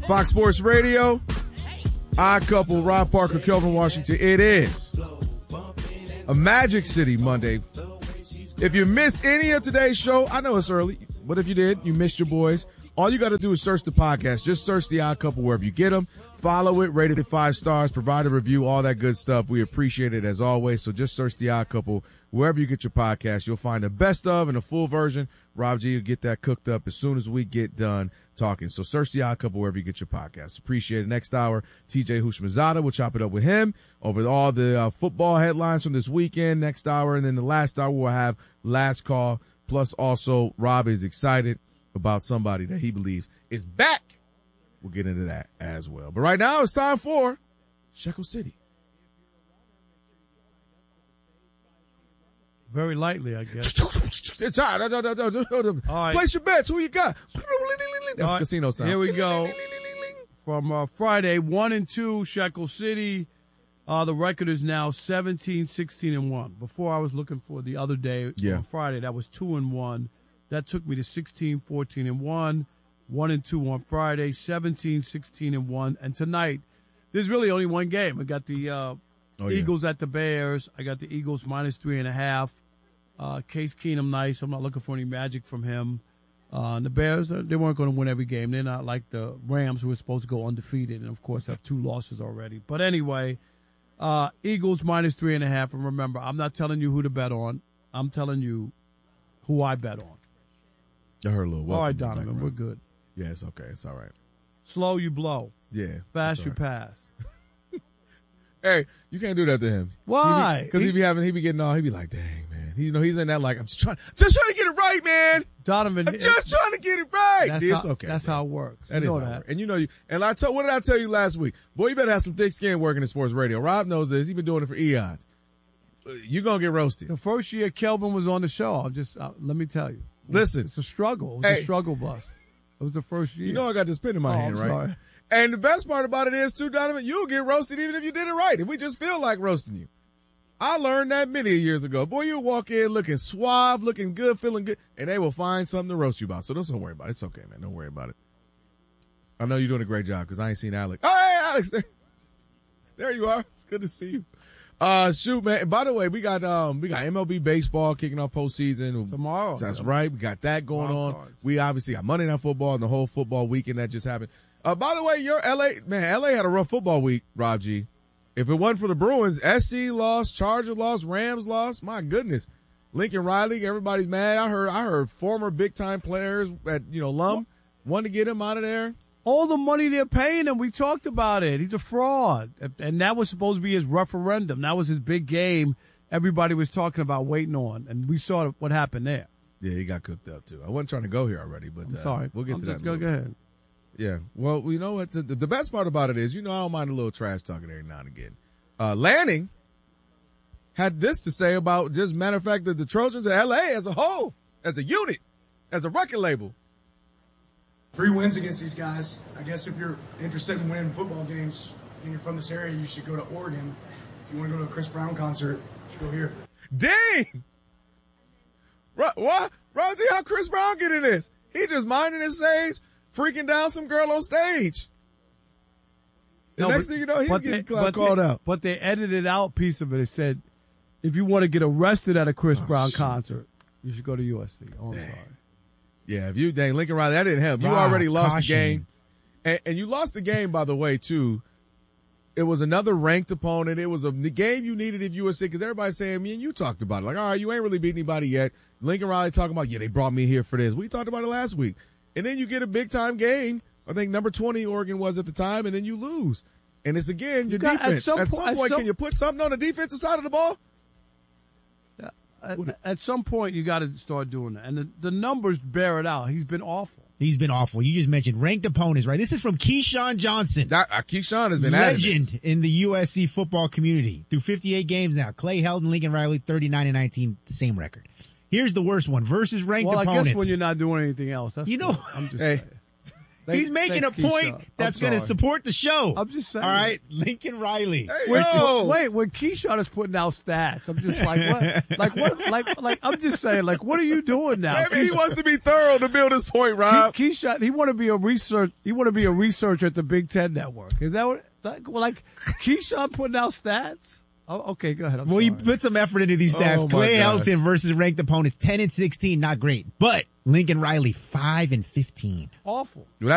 Fox Sports Radio, Odd Couple, Rob Parker, Kelvin Washington. It is a Magic City Monday. If you missed any of today's show, I know it's early, but if you did, you missed your boys. All you got to do is search the podcast. Just search The Odd Couple wherever you get them. Follow it, rated it 5 stars, provide a review, all that good stuff. We appreciate it as always. So just search The Odd Couple wherever you get your podcast. You'll find the best of and the full version. Rob G will get that cooked up as soon as we get done talking. So search The Odd Couple wherever you get your podcast. Appreciate it. Next hour, TJ Hushmanzada. We'll chop it up with him over all the football headlines from this weekend. Next hour, and then the last hour we'll have Last Call. Plus also Rob is excited about somebody that he believes is back. We'll get into that as well. But right now it's time for Shekel City. Very lightly, I guess. It's time. All right. Place your bets. Who you got? That's casino sound. Here we go. From Friday, 1-2, Shekel City. The record is now 17, 16, and 1. Before I was looking for the other day on Friday, that was 2-1. That took me to 16, 14, and 1. 1-2 on Friday, 17, 16, and 1. And tonight, there's really only one game. I got the Eagles at the Bears. I got the Eagles minus 3.5. Case Keenum, nice. I'm not looking for any magic from him. The Bears, they weren't going to win every game. They're not like the Rams, who were supposed to go undefeated and, of course, have 2 losses already. But anyway, Eagles minus 3.5. And remember, I'm not telling you who to bet on. I'm telling you who I bet on. I heard a little. All right, Donovan, we're good. Yeah, it's okay. It's all right. Slow, you blow. Yeah. Fast, you pass. Hey, you can't do that to him. Why? Because he be getting all, he be like, dang, man. He's in that like, I'm just trying to get it right, man. Donovan. I'm just trying to get it right. It's okay. That's how it works. That is how it works. And what did I tell you last week? Boy, you better have some thick skin working in sports radio. Rob knows this. He's been doing it for eons. You're going to get roasted. The first year Kelvin was on the show, let me tell you. Listen. It's a struggle. It was a struggle bus. It was the first year. You know I got this pen in my hand, right? Sorry. And the best part about it is, too, Donovan, you'll get roasted even if you did it right. If we just feel like roasting you. I learned that many years ago. Boy, you walk in looking suave, looking good, feeling good, and they will find something to roast you about. So don't worry about it. It's okay, man. Don't worry about it. I know you're doing a great job because I ain't seen Alex. Oh, hey, Alex. There you are. It's good to see you. Shoot, man. By the way, we got MLB baseball kicking off postseason tomorrow. That's right. We got that going on. Cards. We obviously got Monday Night Football and the whole football weekend that just happened. By the way, LA had a rough football week, Rob G. If it wasn't for the Bruins, SC lost, Chargers lost, Rams lost. My goodness. Lincoln Riley, everybody's mad. I heard former big time players at, Lum wanted to get him out of there. All the money they're paying him, we talked about it. He's a fraud. And that was supposed to be his referendum. That was his big game everybody was talking about waiting on. And we saw what happened there. Yeah, he got cooked up, too. I wasn't trying to go here already, but I'm sorry. We'll get to that. Go ahead. Yeah. Well, you know what? The best part about it is, I don't mind a little trash talking every now and again. Lanning had this to say about, just matter of fact, that the Trojans of L.A. as a whole, as a unit, as a record label. 3 wins against these guys. I guess if you're interested in winning football games and you're from this area, you should go to Oregon. If you want to go to a Chris Brown concert, you should go here. Dang! What? Rosie, how Chris Brown get in this? He just minding his stage, freaking down some girl on stage. Next thing you know, he's getting called out. But they edited out piece of it. It said, if you want to get arrested at a Chris Brown concert, you should go to USC. Oh, I'm sorry. Yeah, if you, Lincoln Riley, that didn't help. You already lost the game. And you lost the game, by the way, too. It was another ranked opponent. It was the game you needed if you were sick, because everybody's saying, me and you talked about it. Like, all right, you ain't really beat anybody yet. Lincoln Riley talking about, they brought me here for this. We talked about it last week. And then you get a big-time game. I think number 20 Oregon was at the time, and then you lose. And it's, again, your defense. At some point, can you put something on the defensive side of the ball? At some point, you got to start doing that. And the numbers bear it out. He's been awful. He's been awful. You just mentioned ranked opponents, right? This is from Keyshawn Johnson. Keyshawn has been legend in the USC football community. Through 58 games now. Clay Helton, Lincoln Riley, 39-19, the same record. Here's the worst one. Versus ranked opponents. I guess when you're not doing anything else. That's I'm just saying. He's making a point that's going to support the show. I'm just saying. All right, Lincoln Riley. Wait, when Keyshawn is putting out stats, I'm just like, what? Like, I'm just saying, like, what are you doing now? Maybe he wants to be thorough to build his point, Rob. Keyshawn, he want to be a researcher at the Big Ten Network. Is that what? Like Keyshawn putting out stats? Oh, okay, go ahead. I'm sorry. He put some effort into these stats. Clay Helton versus ranked opponents, 10-16, not great. But Lincoln Riley, 5-15. Awful.